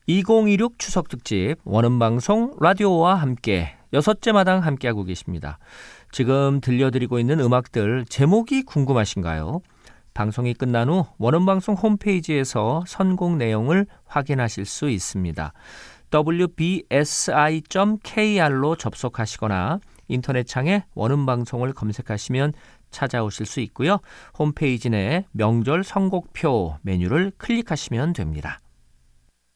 2016 추석 특집 원음방송 라디오와 함께 6째 마당 함께하고 계십니다. 지금 들려드리고 있는 음악들 제목이 궁금하신가요? 방송이 끝난 후 원음방송 홈페이지에서 선곡 내용을 확인하실 수 있습니다. wbsi.kr로 접속하시거나 인터넷창에 원음방송을 검색하시면 찾아오실 수 있고요. 홈페이지 내 명절 선곡표 메뉴를 클릭하시면 됩니다.